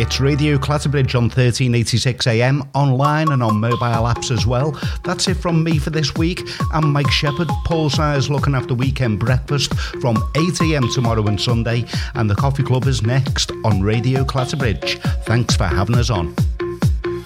It's Radio Clatterbridge on 1386 AM, online and on mobile apps as well. That's it from me for this week. I'm Mike Shepherd. Paul Sires looking after weekend breakfast from 8 AM tomorrow and Sunday, and the Coffee Club is next on Radio Clatterbridge. Thanks for having us on.